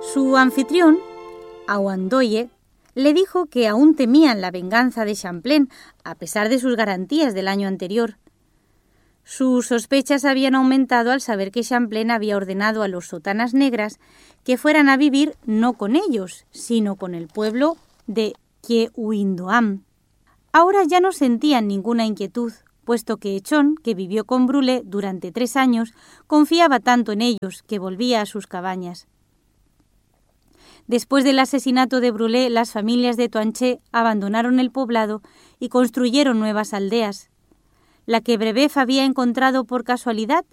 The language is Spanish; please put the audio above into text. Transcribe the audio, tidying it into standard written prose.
Su anfitrión, Awandoye, le dijo que aún temían la venganza de Champlain, a pesar de sus garantías del año anterior. Sus sospechas habían aumentado al saber que Champlain había ordenado a los sotanas negras que fueran a vivir no con ellos, sino con el pueblo de Kyeouindoam. Ahora ya no sentían ninguna inquietud, puesto que Echón, que vivió con Brulé durante 3 años, confiaba tanto en ellos que volvía a sus cabañas. Después del asesinato de Brulé, las familias de Toanché abandonaron el poblado y construyeron nuevas aldeas. La que Brébeuf había encontrado por casualidad